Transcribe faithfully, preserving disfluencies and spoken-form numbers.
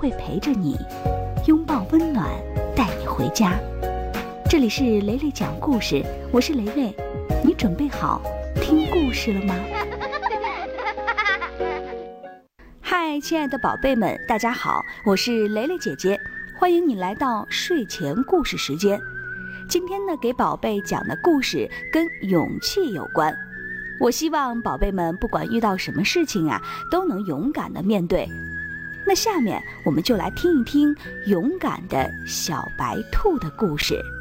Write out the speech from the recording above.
会陪着你，拥抱温暖，带你回家。这里是雷雷讲故事，我是雷雷，你准备好听故事了吗？嗨，亲爱的宝贝们，大家好，我是雷雷姐姐，欢迎你来到睡前故事时间。今天呢，给宝贝讲的故事跟勇气有关。我希望宝贝们不管遇到什么事情啊，都能勇敢地面对。那下面我们就来听一听勇敢的小白兔的故事。